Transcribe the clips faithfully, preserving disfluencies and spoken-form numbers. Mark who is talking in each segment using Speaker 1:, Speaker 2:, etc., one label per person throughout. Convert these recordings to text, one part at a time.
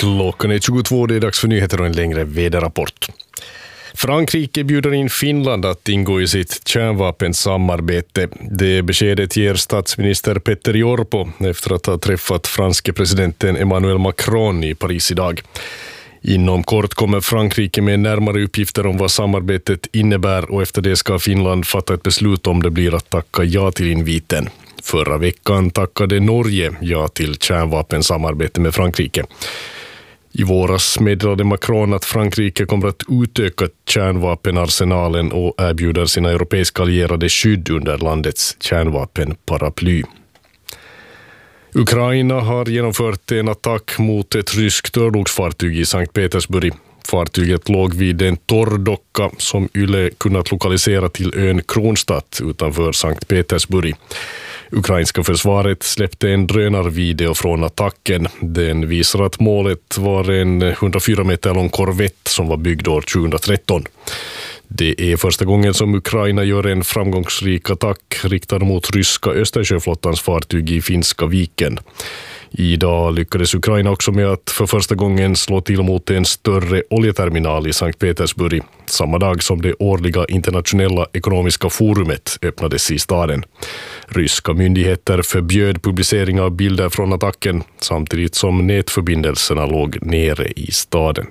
Speaker 1: Klockan är tjugotvå, det är dags för nyheter och en längre väderrapport. Frankrike bjuder in Finland att ingå i sitt kärnvapensamarbete. Det beskedet ger statsminister Petteri Orpo efter att ha träffat franske presidenten Emmanuel Macron i Paris idag. Inom kort kommer Frankrike med närmare uppgifter om vad samarbetet innebär och efter det ska Finland fatta ett beslut om det blir att tacka ja till inviten. Förra veckan tackade Norge ja till kärnvapensamarbete med Frankrike. I våras meddelade Macron att Frankrike kommer att utöka kärnvapenarsenalen och erbjuder sina europeiska allierade skydd under landets kärnvapenparaply. Ukraina har genomfört en attack mot ett ryskt örlogsfartyg i Sankt Petersburg. Fartyget låg vid en torrdocka som Yle kunnat lokalisera till ön Kronstadt utanför Sankt Petersburg. Ukrainska försvaret släppte en drönarvideo från attacken. Den visar att målet var en hundrafyra meter lång korvett som var byggd år tjugohundratretton. Det är första gången som Ukraina gör en framgångsrik attack riktad mot ryska Östersjöflottans fartyg i Finska viken. Idag lyckades Ukraina också med att för första gången slå till mot en större oljeterminal i Sankt Petersburg, samma dag som det årliga internationella ekonomiska forumet öppnades i staden. Ryska myndigheter förbjöd publicering av bilder från attacken samtidigt som nätförbindelserna låg nere i staden.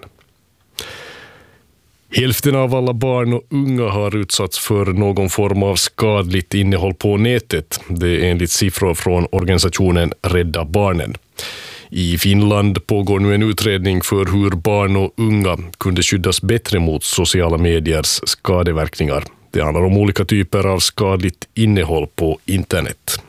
Speaker 1: Hälften av alla barn och unga har utsatts för någon form av skadligt innehåll på nätet. Det är enligt siffror från organisationen Rädda Barnen. I Finland pågår nu en utredning för hur barn och unga kunde skyddas bättre mot sociala mediers skadeverkningar. Det handlar om olika typer av skadligt innehåll på internet.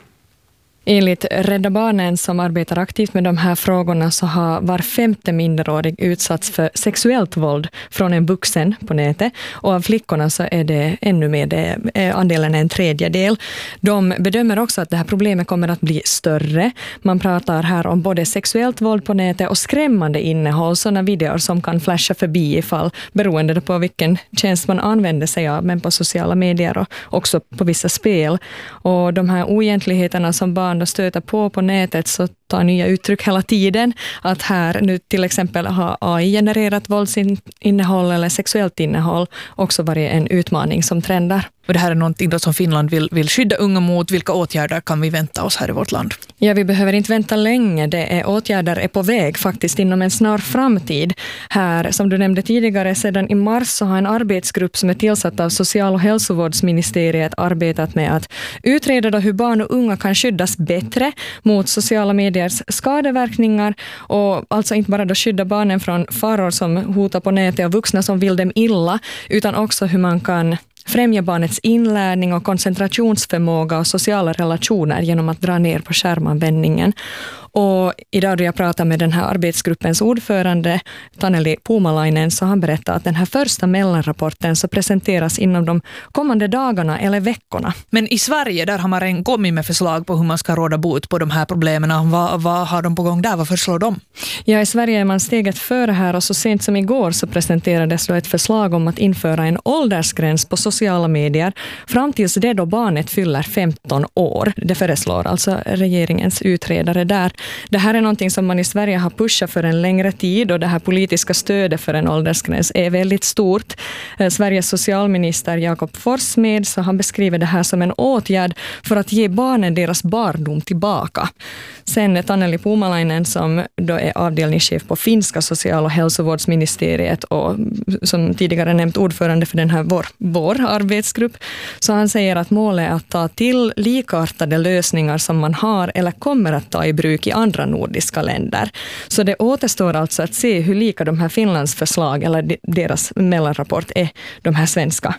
Speaker 2: Enligt Rädda Barnen som arbetar aktivt med de här frågorna så har var femte minderårig utsatts för sexuellt våld från en vuxen på nätet. Och av flickorna så är det ännu mer, det, andelen är en tredjedel. De bedömer också att det här problemet kommer att bli större. Man pratar här om både sexuellt våld på nätet och skrämmande innehåll, sådana videor som kan flasha förbi ifall beroende på vilken tjänst man använder sig av, men på sociala medier och också på vissa spel. Och de här oegentligheterna som barn och stöter på på nätet så tar nya uttryck hela tiden. Att här nu till exempel har A I-genererat våldsinnehåll eller sexuellt innehåll också varit en utmaning som trendar.
Speaker 3: Och det här är någonting då som Finland vill, vill skydda unga mot. Vilka åtgärder kan vi vänta oss här i vårt land?
Speaker 2: Ja, vi behöver inte vänta länge. Det är, åtgärder är på väg faktiskt inom en snar framtid. Här, som du nämnde tidigare, sedan i mars så har en arbetsgrupp som är tillsatt av Social- och hälsovårdsministeriet arbetat med att utreda då hur barn och unga kan skyddas bättre mot sociala mediers skadeverkningar och alltså inte bara då skydda barnen från faror som hotar på nätet och vuxna som vill dem illa, utan också hur man kan främja barnets inlärning och koncentrationsförmåga och sociala relationer genom att dra ner på skärmanvändningen. Och idag då jag pratar med den här arbetsgruppens ordförande Taneli Puumalainen så han berättar att den här första mellanrapporten så presenteras inom de kommande dagarna eller veckorna.
Speaker 3: Men i Sverige där har man redan kommit med förslag på hur man ska råda bot på de här problemen. Vad, vad har de på gång där? Vad föreslår de?
Speaker 2: Ja, i Sverige är man steget före här och så sent som igår så presenterades då ett förslag om att införa en åldersgräns på sociala medier fram tills det då barnet fyller femton år. Det föreslår alltså regeringens utredare där. Det här är någonting som man i Sverige har pushat för en längre tid och det här politiska stödet för en åldersgräns är väldigt stort. Sveriges socialminister Jakob Forssmed så han beskriver det här som en åtgärd för att ge barnen deras barndom tillbaka. Sen Taneli Puumalainen som då är avdelningschef på finska social- och hälsovårdsministeriet och som tidigare nämnt ordförande för den här vår, vår arbetsgrupp. Så han säger att målet är att ta till likartade lösningar som man har eller kommer att ta i bruk i andra nordiska länder. Så det återstår alltså att se hur lika de här Finlands förslag eller deras mellanrapport är de här svenska.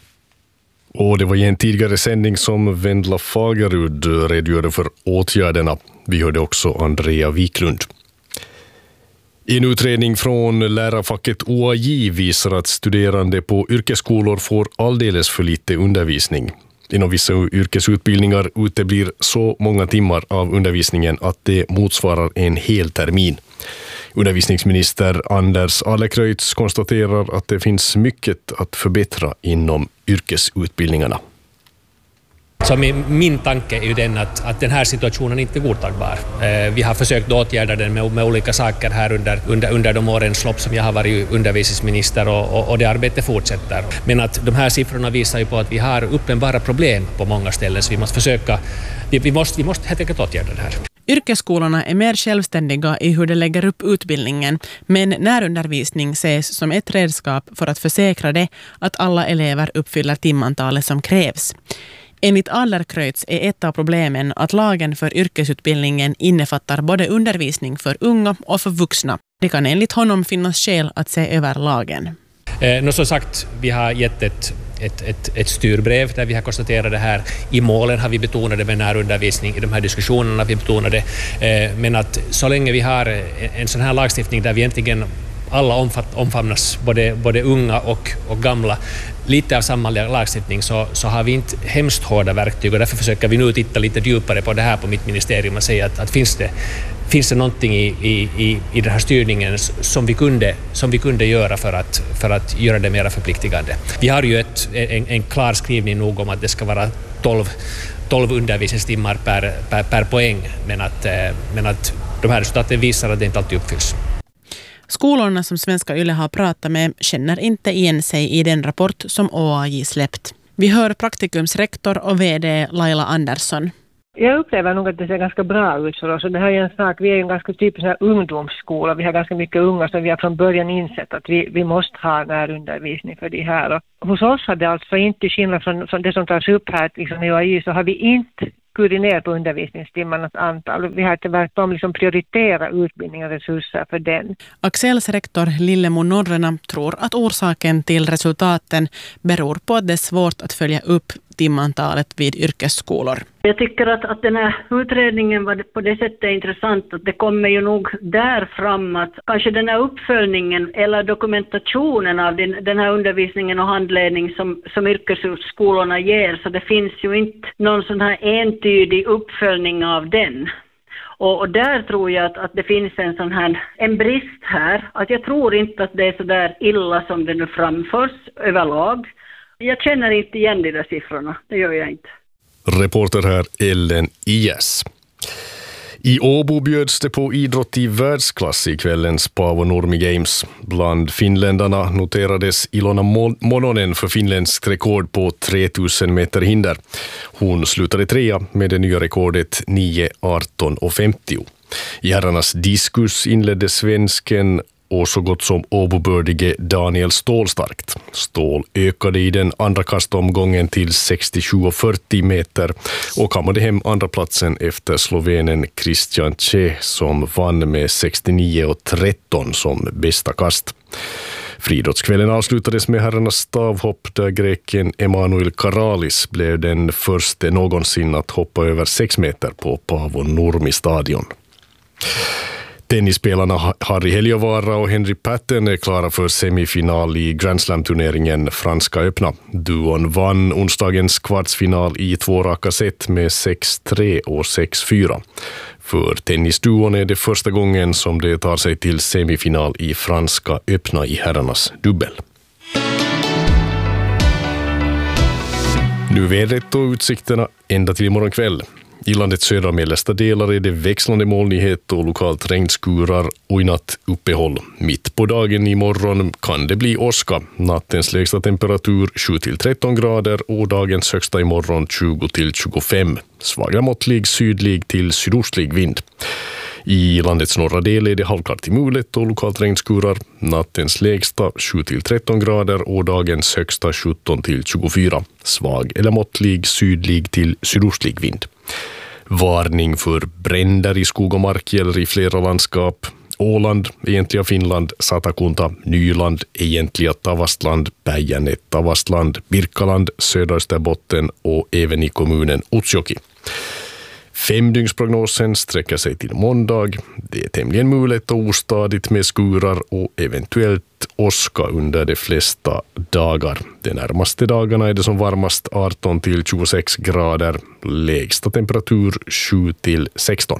Speaker 1: Och det var i en tidigare sändning som Vendla Fagerud redogjorde för åtgärderna. Vi hörde också Andrea Wiklund. En utredning från lärarfacket O A J visar att studerande på yrkesskolor får alldeles för lite undervisning. Inom vissa yrkesutbildningar uteblir så många timmar av undervisningen att det motsvarar en hel termin. Undervisningsminister Anders Adlercreutz konstaterar att det finns mycket att förbättra inom yrkesutbildningarna.
Speaker 4: Så min, min tanke är ju den att, att den här situationen inte är godtagbar. Eh, vi har försökt åtgärda den med, med olika saker här under, under, under de årens lopp som jag har varit undervisningsminister och, och, och det arbetet fortsätter. Men att de här siffrorna visar ju på att vi har uppenbara problem på många ställen så vi måste försöka, vi, vi måste, vi måste helt enkelt åtgärda det här.
Speaker 5: Yrkesskolorna är mer självständiga i hur de lägger upp utbildningen, men närundervisning ses som ett redskap för att försäkra det att alla elever uppfyller timantalet som krävs. Enligt Adlercreutz är ett av problemen att lagen för yrkesutbildningen innefattar både undervisning för unga och för vuxna. Det kan enligt honom finnas skäl att se över lagen.
Speaker 4: Eh, som sagt, vi har gett ett, ett, ett, ett styrbrev där vi har konstaterat det här. I målen har vi betonat det med närundervisning, i de här diskussionerna har vi betonat det. Eh, men att så länge vi har en, en sån här lagstiftning där vi egentligen alla omfatt, omfamnas, både, både unga och, och gamla, lite av samma lagstiftning så, så har vi inte hemskt hårda verktyg och därför försöker vi nu titta lite djupare på det här på mitt ministerium och säga att, att finns det finns det någonting i, i, i, i den här styrningen som vi kunde, som vi kunde göra för att, för att göra det mer förpliktigande. Vi har ju ett, en, en klar skrivning nog om att det ska vara tolv, tolv undervisningstimmar per, per, per poäng men att, men att de här resultaten visar att det inte alltid uppfylls.
Speaker 5: Skolorna som Svenska Yle har pratat med känner inte igen sig i den rapport som O A J släppt. Vi hör praktikumsrektor och vd Laila Andersson.
Speaker 6: Jag upplever nog att det ser ganska bra ut för oss. Och det här är en sak, vi är en ganska typisk här ungdomsskola. Vi har ganska mycket unga som vi har från början insett att vi, vi måste ha närundervisning för de här. Och hos oss har det alltså inte skillnad från, från det som tas upp här liksom i O A J så har vi inte skurit ner på undervisningstimmarnas antal. Vi har tvärtom liksom prioritera utbildning och resurser för den.
Speaker 5: Axels rektor Lillemor Norrena tror att orsaken till resultaten beror på att det är svårt att följa upp timantalet vid yrkesskolor.
Speaker 7: Jag tycker att, att den här utredningen var på det sättet intressant att det kommer ju nog där fram att kanske den här uppföljningen eller dokumentationen av den, den här undervisningen och handledning som, som yrkesskolorna ger, så det finns ju inte någon sån här entydig uppföljning av den. Och, och där tror jag att, att det finns en sån här en brist här, att jag tror inte att det är så där illa som det nu framförs överlag. Jag känner inte igen de där siffrorna, det gör jag inte.
Speaker 1: Reporter här Ellen Ies. I Åbo bjöds det på idrott i världsklass i kvällens Paavo Nurmi Games. Bland finländarna noterades Ilona Mononen för finländskt rekord på tre tusen meter hinder. Hon slutade trea med det nya rekordet nio arton och femtio. I herrarnas diskus inledde svensken och så gott som åbobördige Daniel Ståhl starkt. Ståhl ökade i den andra kastomgången till sextiosju och fyrtio meter och kammade hem andra platsen efter slovenen Christian Che som vann med sextionio och tretton som bästa kast. Friidrottskvällen avslutades med herrarnas stavhopp där greken Emanuel Karalis blev den första någonsin att hoppa över sex meter på Paavo Nurmi stadion. Tennisspelarna Harri Heliövaara och Henry Patten är klara för semifinal i Grand Slam-turneringen Franska öppna. Duon vann onsdagens kvartsfinal i två raka set med sex tre och sex fyra. För tennisduon är det första gången som det tar sig till semifinal i Franska öppna i herrarnas dubbel. Nu vädret och utsikterna ända till imorgon kväll. I landets södra och mellersta delar är det växlande molnighet och lokalt regnskurar och i natt uppehåll. Mitt på dagen imorgon kan det bli åska. Nattens lägsta temperatur sju till tretton grader och dagens högsta imorgon tjugo till tjugofem. Svaga måttlig sydlig till sydostlig vind. I landets norra del är det halvklart till mulet och lokalt regnskurar. Nattens lägsta sju till tretton grader och dagens högsta sjutton till tjugofyra. Svag eller måttlig sydlig till sydostlig vind. Varning för bränder i skog och mark gäller i flera landskap. Åland, egentliga Finland, Satakunta, Nyland, egentliga Tavastland, Päijänne, Tavastland, Birkaland, Söderösterbotten och även i kommunen Utsjoki. Femdygnsprognosen sträcker sig till måndag. Det är tämligen mulet och ostadigt med skurar och eventuellt åska under de flesta dagar. De närmaste dagarna är det som varmast arton till tjugosex grader. Lägsta temperatur sju till sexton.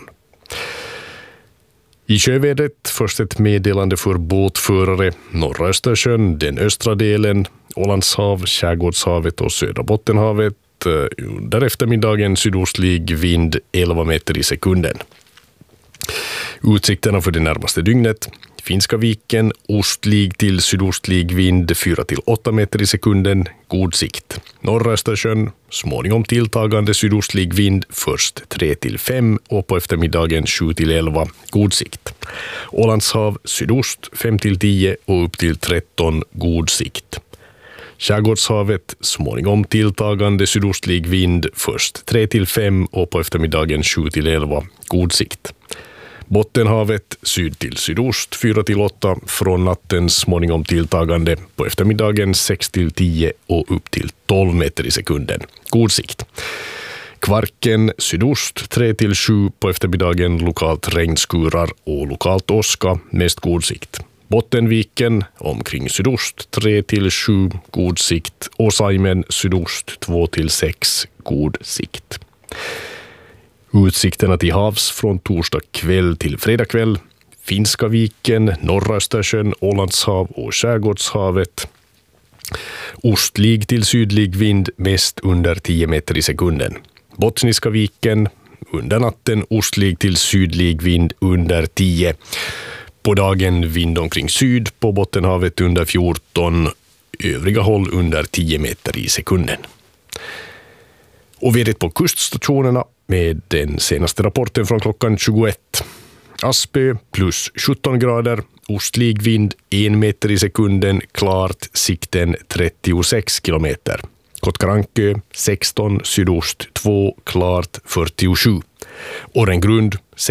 Speaker 1: I sjövädret först ett meddelande för båtförare. Norra Östersjön, den östra delen, Ålandshav, Skärgårdshavet och Södra Bottenhavet Under eftermiddagen sydostlig vind elva meter i sekunden. Utsikterna för det närmaste dygnet. Finska viken, ostlig till sydostlig vind fyra till åtta meter i sekunden, god sikt. Norra Östersjön, småningom tilltagande sydostlig vind, först tre till fem och på eftermiddagen sju till elva, god sikt. Ålandshav, sydost fem till tio och upp till tretton, god sikt. Skärgårdshavet, småningom tilltagande sydostlig vind, först tre till fem och på eftermiddagen sju till elva, god sikt. Bottenhavet, syd till sydost fyra till åtta, från natten småningom tilltagande, på eftermiddagen sex till tio och upp till tolv meter i sekunden, god sikt. Kvarken, sydost tre till sju, på eftermiddagen lokalt regnskurar och lokalt åska, mest god sikt. Bottenviken, omkring sydost tre till sju, god sikt. Och Saimen, sydost två till sex, god sikt. Utsikterna till havs från torsdag kväll till fredag kväll. Finska viken, norra Östersjön, Ålandshav och Skärgårdshavet. Ostlig till sydlig vind, mest under tio meter i sekunden. Bottniska viken, under natten ostlig till sydlig vind under tio. På dagen vind omkring syd, på Bottenhavet under fjorton, övriga håll under tio meter i sekunden. Och vädret på kuststationerna med den senaste rapporten från klockan tjugoett. Aspö plus sjutton grader, ostlig vind en meter i sekunden, klart, sikten trettiosex kilometer. Kotkarankö sexton, sydost två, klart fyrtiosju. Årengrund